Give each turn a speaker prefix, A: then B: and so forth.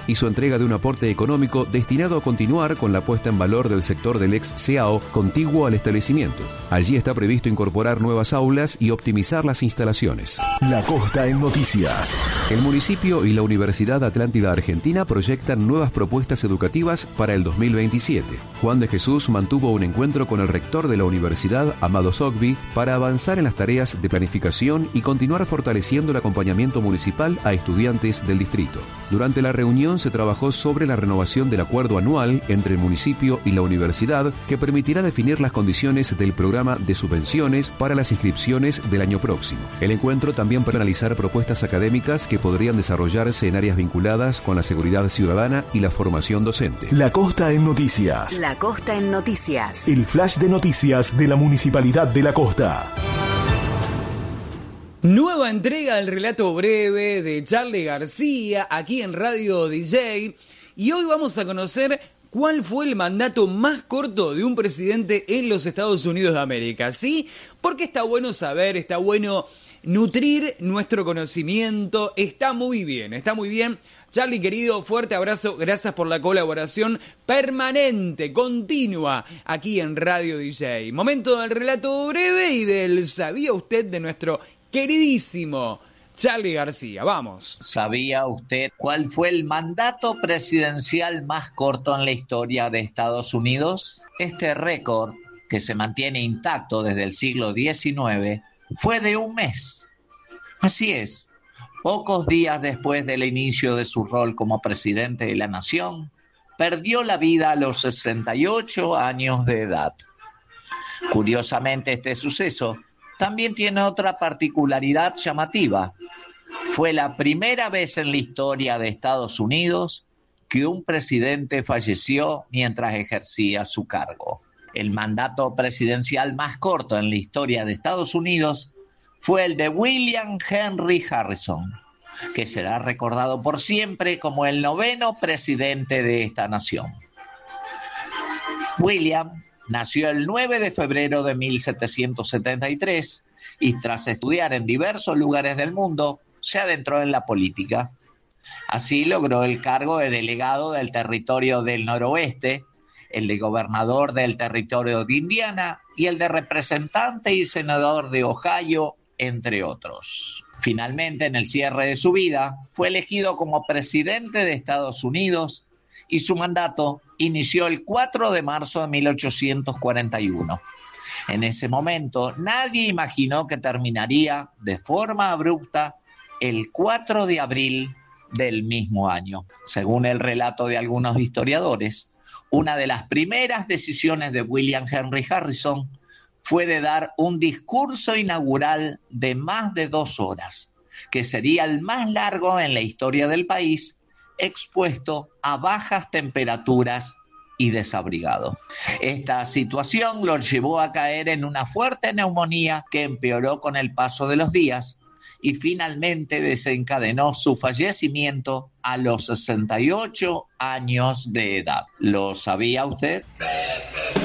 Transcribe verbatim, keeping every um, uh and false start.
A: hizo entrega de un aporte económico destinado a continuar con la puesta en valor del sector del ex C A O contiguo al establecimiento. Allí está previsto incorporar nuevas aulas y optimizar las instalaciones.
B: La Costa en Noticias.
A: El municipio y la Universidad Atlántida Argentina proyectan nuevas propuestas educativas para el dos mil veintisiete. Juan de Jesús mantuvo un encuentro con el rector de la universidad, Amado Sogbi, para avanzar en las tareas de planificación y continuar fortaleciendo el acompañamiento municipal a estudiantes del distrito. Durante la reunión se trabajó sobre la renovación del acuerdo anual entre el municipio y la universidad, que permitirá definir las condiciones del programa de subvenciones para las inscripciones del año próximo. El encuentro también para analizar propuestas académicas que podrían desarrollarse en áreas vinculadas con la seguridad ciudadana y la formación docente.
B: La Costa en Noticias.
C: La Costa en Noticias.
B: El flash de noticias de la Municipalidad de La Costa.
D: Nueva entrega del relato breve de Charly García aquí en Radio D J, y hoy vamos a conocer cuál fue el mandato más corto de un presidente en los Estados Unidos de América, ¿sí? Porque está bueno saber, está bueno nutrir nuestro conocimiento, está muy bien, está muy bien. Charly, querido, fuerte abrazo, gracias por la colaboración permanente, continua, aquí en Radio D J. Momento del relato breve y del ¿sabía usted? De nuestro queridísimo Charly García. Vamos.
E: ¿Sabía usted cuál fue el mandato presidencial más corto en la historia de Estados Unidos? Este récord, que se mantiene intacto desde el siglo diecinueve, fue de un mes. Así es, pocos días después del inicio de su rol como presidente de la nación, perdió la vida a los sesenta y ocho años de edad. Curiosamente, este suceso también tiene otra particularidad llamativa. Fue la primera vez en la historia de Estados Unidos que un presidente falleció mientras ejercía su cargo. El mandato presidencial más corto en la historia de Estados Unidos fue el de William Henry Harrison, que será recordado por siempre como el noveno presidente de esta nación. William nació el nueve de febrero de mil setecientos setenta y tres y tras estudiar en diversos lugares del mundo, se adentró en la política. Así logró el cargo de delegado del territorio del noroeste, el de gobernador del territorio de Indiana y el de representante y senador de Ohio, entre otros. Finalmente, en el cierre de su vida, fue elegido como presidente de Estados Unidos y su mandato inició el cuatro de marzo de mil ochocientos cuarenta y uno. En ese momento, nadie imaginó que terminaría de forma abrupta el cuatro de abril del mismo año. Según el relato de algunos historiadores, una de las primeras decisiones de William Henry Harrison fue de dar un discurso inaugural de más de dos horas, que sería el más largo en la historia del país, expuesto a bajas temperaturas y desabrigado. Esta situación lo llevó a caer en una fuerte neumonía que empeoró con el paso de los días y finalmente desencadenó su fallecimiento a los sesenta y ocho años de edad. ¿Lo sabía usted?